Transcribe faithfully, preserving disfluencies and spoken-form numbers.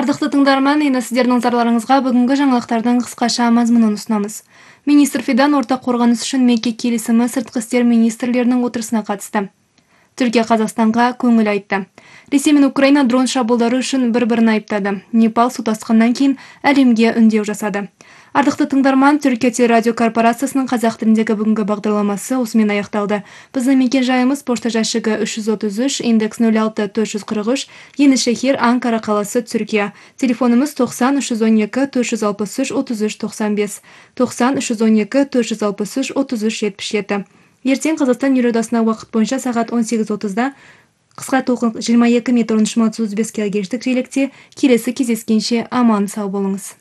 Ардықты тыңдарман, енді сіздердің назарларыңызға бүгінгі жаңалықтардың қысқаша мазмұнын ұсынамыз. Министр Фидан ортақ қорғаныс үшін Мекке келісімі сыртқы істер министрлерінің отырысына қатысты. Түркия Қазақстанға көңіл айтты. Ресей мен Украина дрон шабуылдары үшін бір-бірін айыптады. Непал су тасқыннан кейін әлемге үндеу жасады. Ардықты тыңдарман, Түркия телерадио корпорациясының қазақ тіліндегі бүгінгі бағдарламасы осымен аяқталды. Біздің мекен жайымыз пошта жәшігі үш жүз отыз үш, индекс нөл алты төрт жүз қырық үш, Ені-Шехир, Анкара қаласы, Түркия. Телефонымыз тоқсан үш жүз он екі төрт жүз алпыс үш отыз үш тоқсан бес, тоқсан үш жүз он екі төрт жүз алпыс үш отыз үш жетпіс жеті. Ертең Қазақстан елордасына уақыт бойынша сағат он сегіз отызда қысқа толқын жиырма екі метр он үш мың отыз бес килогерцтік жиілікте келесі кездескенше аман сау болыңыз.